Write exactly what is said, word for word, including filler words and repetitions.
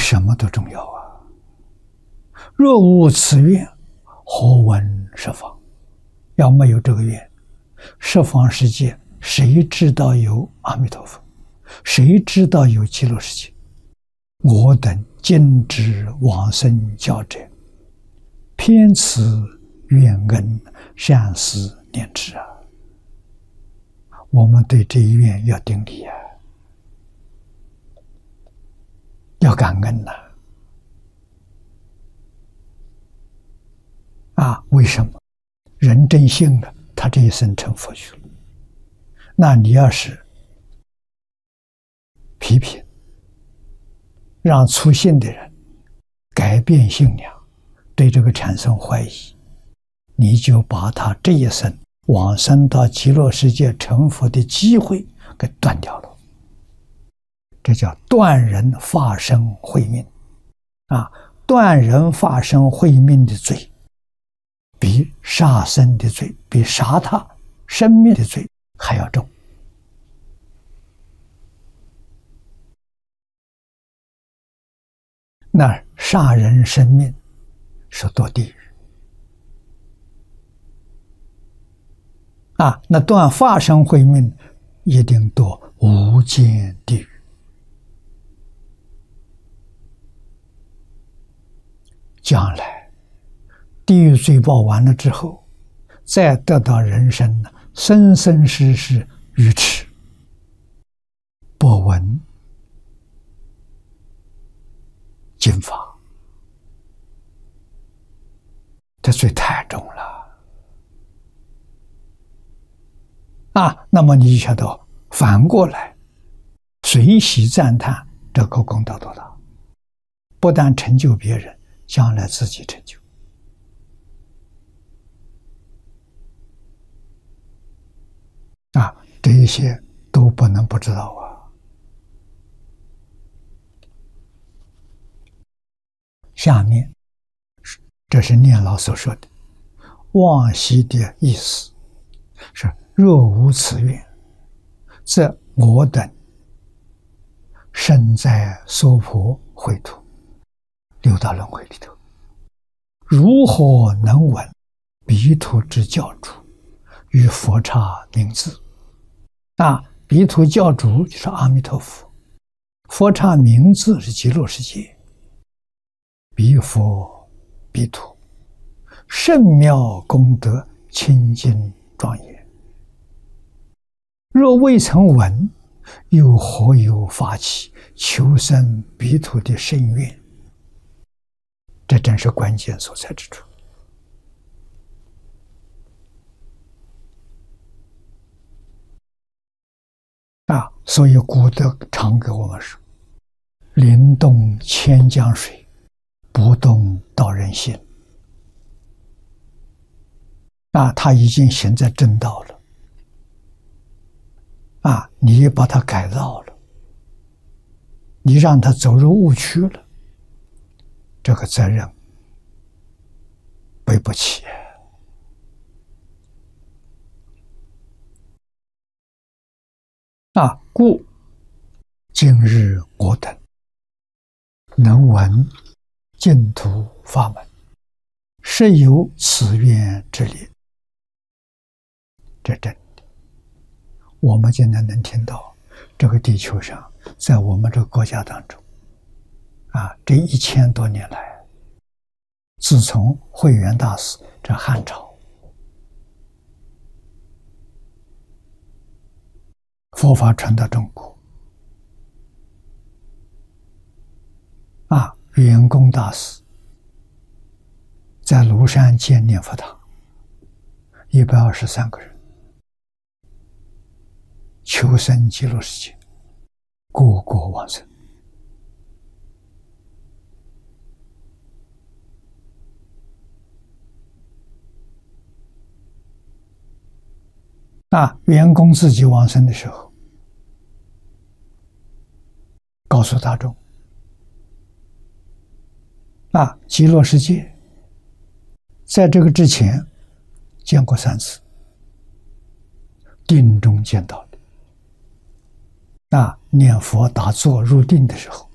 什么都重要啊！若无此愿，何闻十方？要没有这个愿，十方世界谁知道有阿弥陀佛？谁知道有极乐世界？我等今知往生教者，偏此愿恩善思念之啊！我们对这一愿要顶礼啊，要感恩呐！啊，为什么？人真信了，他这一生成佛去了。那你要是批评，让粗信的人改变信仰，对这个产生怀疑，你就把他这一生往生到极乐世界成佛的机会给断掉了。这叫断人法身慧命啊！断人法身慧命的罪，比杀生的罪，比杀他生命的罪还要重。那杀人生命是堕地狱啊！那断法身慧命一定堕无间地狱。将来地狱罪报完了之后，再得到人生呢，生生世世愚痴不闻经法，这罪太重了啊！那么你就晓得，反过来随喜赞叹这个功德多大，不但成就别人，将来自己成就啊！这一些都不能不知道啊。下面这是念老所说的往昔的意思，是若无此愿，则我等身在娑婆秽土六道轮回里头，如何能闻彼土之教主与佛刹名字？啊，彼土教主就是阿弥陀佛，佛刹名字是极乐世界。彼佛彼土，甚妙功德，清净庄严。若未曾闻，又何有发起求生彼土的深愿？这正是关键所在之处啊！所以古德常给我们说：“临动千江水，不动道人心。”啊，他已经行在正道了啊！你把他改造了，你让他走入误区了，这个责任背不起啊！故今日我等能闻净土法门，实有此愿之理。这真的，我们现在能听到这个地球上，在我们这个国家当中啊，这一千多年来，自从慧远大师这汉朝佛法传到中国啊，圆公大师在庐山建念佛堂，一百二十三个人求生极乐世界，个个往生。啊，圆公自己往生的时候，告诉大众：啊，极乐世界在这个之前见过三次，定中见到的。啊，念佛打坐入定的时候，